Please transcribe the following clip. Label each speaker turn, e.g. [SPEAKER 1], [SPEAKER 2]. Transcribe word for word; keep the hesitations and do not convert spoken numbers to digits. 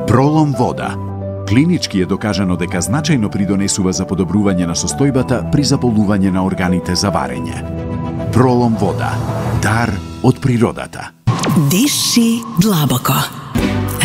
[SPEAKER 1] Пролом вода. Клинички е докажано дека значајно придонесува за подобрување на состојбата при заболување на органите за варење. Пролом вода. Дар од природата.
[SPEAKER 2] Диши длабоко.